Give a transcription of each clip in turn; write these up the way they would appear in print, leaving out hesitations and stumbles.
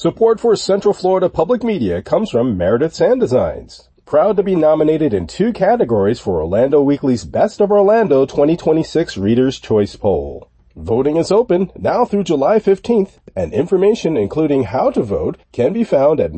Support for Central Florida Public Media comes from Meredith Sand Designs. Proud to be nominated in 2 categories for Orlando Weekly's Best of Orlando 2026 Reader's Choice Poll. Voting is open now through July 15th, and information including how to vote can be found at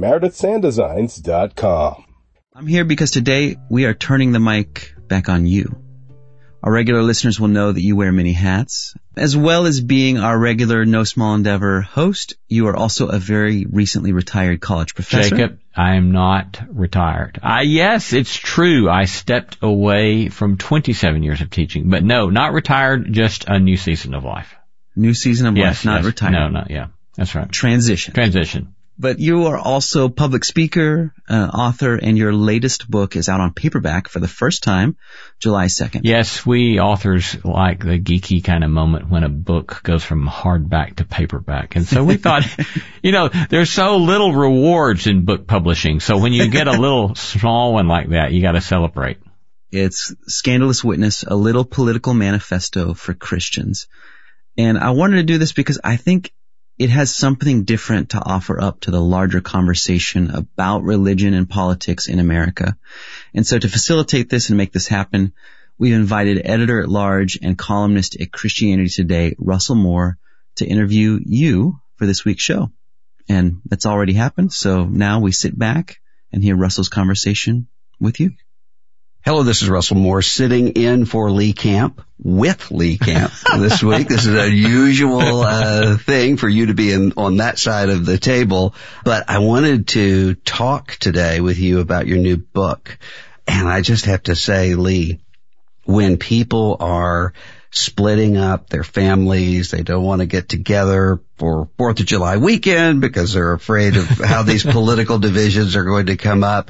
meredithsanddesigns.com. I'm here because today we are turning the mic back on you. Our regular listeners will know that you wear many hats. As well as being our regular No Small Endeavor host, you are also a very recently retired college professor. Jacob, I am not retired. Yes, it's true. I stepped away from 27 years of teaching. But no, not retired, just a new season of life. New season of life, not retired. No, not, yeah. That's right. Transition. But you are also public speaker, author, and your latest book is out on paperback for the first time, July 2nd. Yes, we authors like the geeky kind of moment when a book goes from hardback to paperback. And so we thought, there's so little rewards in book publishing. So when you get a little small one like that, you got to celebrate. It's Scandalous Witness, a little political manifesto for Christians. And I wanted to do this because I think it has something different to offer up to the larger conversation about religion and politics in America. And so to facilitate this and make this happen, we've invited editor-at-large and columnist at Christianity Today, Russell Moore, to interview you for this week's show. And that's already happened, so now we sit back and hear Russell's conversation with you. Hello, this is Russell Moore sitting in for Lee Camp, with Lee Camp this week. This is an unusual thing for you to be on that side of the table. But I wanted to talk today with you about your new book. And I just have to say, Lee, when people are splitting up their families, they don't want to get together for 4th of July weekend because they're afraid of how these political divisions are going to come up.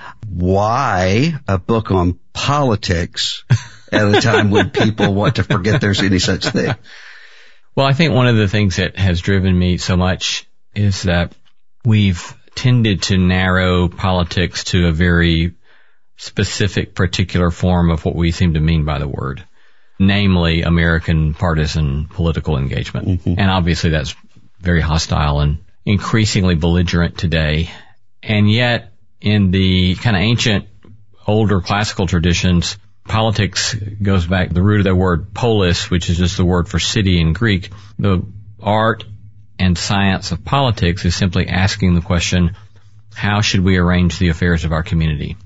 Why a book on politics at a time when people want to forget there's any such thing? Well, I think one of the things that has driven me so much is that we've tended to narrow politics to a very specific, particular form of what we seem to mean by the word, namely American partisan political engagement. Mm-hmm. And obviously that's very hostile and increasingly belligerent today. And yet, in the kind of ancient, older classical traditions, politics goes back, the root of that word polis, which is just the word for city in Greek. The art and science of politics is simply asking the question, how should we arrange the affairs of our community?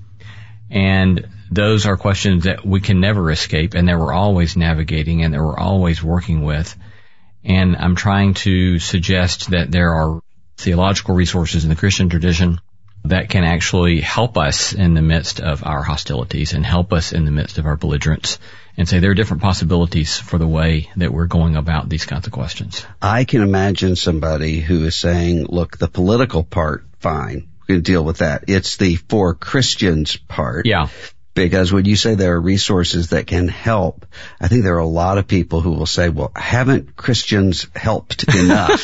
And those are questions that we can never escape and that we're always navigating and that we're always working with. And I'm trying to suggest that there are theological resources in the Christian tradition that can actually help us in the midst of our hostilities and help us in the midst of our belligerence, and say there are different possibilities for the way that we're going about these kinds of questions. I can imagine somebody who is saying, look, the political part, fine, we can deal with that. It's the for Christians part. Yeah. Because when you say there are resources that can help, I think there are a lot of people who will say, well, haven't Christians helped enough?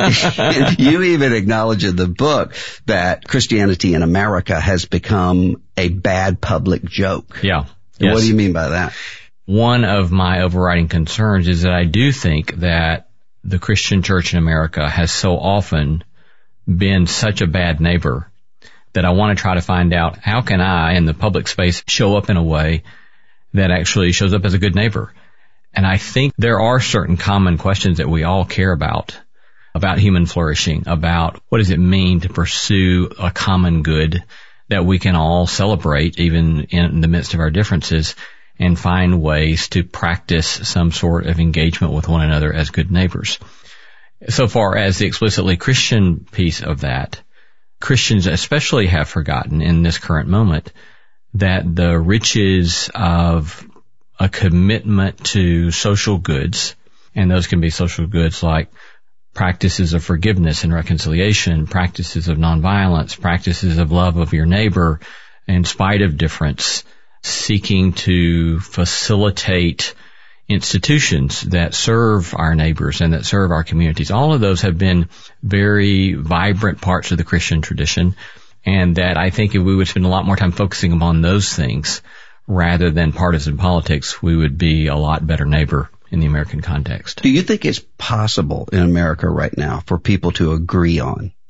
You even acknowledge in the book that Christianity in America has become a bad public joke. Yeah. Yes. What do you mean by that? One of my overriding concerns is that I do think that the Christian church in America has so often been such a bad neighbor that I want to try to find out how can I, in the public space, show up in a way that actually shows up as a good neighbor. And I think there are certain common questions that we all care about human flourishing, about what does it mean to pursue a common good that we can all celebrate even in the midst of our differences, and find ways to practice some sort of engagement with one another as good neighbors. So far as the explicitly Christian piece of that, Christians especially have forgotten in this current moment that the riches of a commitment to social goods, and those can be social goods like practices of forgiveness and reconciliation, practices of nonviolence, practices of love of your neighbor in spite of difference, seeking to facilitate institutions that serve our neighbors and that serve our communities. All of those have been very vibrant parts of the Christian tradition, and that I think if we would spend a lot more time focusing upon those things rather than partisan politics, we would be a lot better neighbor in the American context. Do you think it's possible in America right now for people to agree on